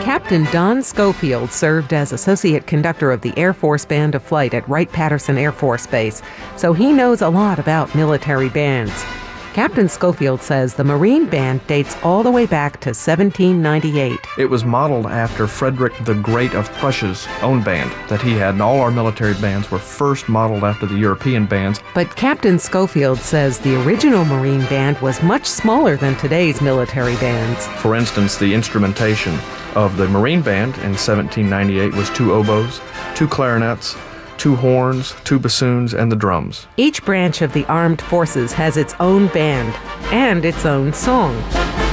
Captain Don Schofield served as associate conductor of the Air Force Band of Flight at Wright-Patterson Air Force Base, so he knows a lot about military bands. Captain Schofield says the Marine Band dates all the way back to 1798. It was modeled after Frederick the Great of Prussia's own band that he had, and all our military bands were first modeled after the European bands. But Captain Schofield says the original Marine Band was much smaller than today's military bands. For instance, the instrumentation of the Marine Band in 1798 was 2 oboes, 2 clarinets, 2 horns, 2 bassoons, and the drums. Each branch of the armed forces has its own band and its own song.